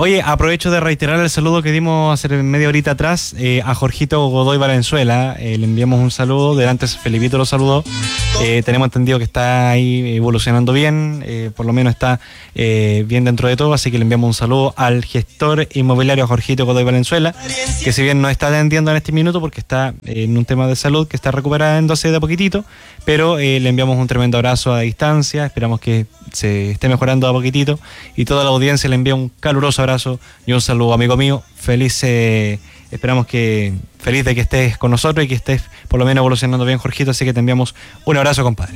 Oye, aprovecho de reiterar el saludo que dimos hace media horita atrás a Jorgito Godoy Valenzuela. Le enviamos un saludo, delante Felipito lo saludó. Tenemos entendido que está ahí evolucionando bien, por lo menos está bien dentro de todo, así que le enviamos un saludo al gestor inmobiliario Jorgito Godoy Valenzuela, que si bien no está atendiendo en este minuto porque está en un tema de salud que está recuperándose de a poquitito, pero le enviamos un tremendo abrazo a distancia, esperamos que se esté mejorando a poquitito, y toda la audiencia le envía un caluroso abrazo y un saludo, amigo mío. Esperamos que feliz de que estés con nosotros y que estés por lo menos evolucionando bien, Jorgito, así que te enviamos un abrazo, compadre.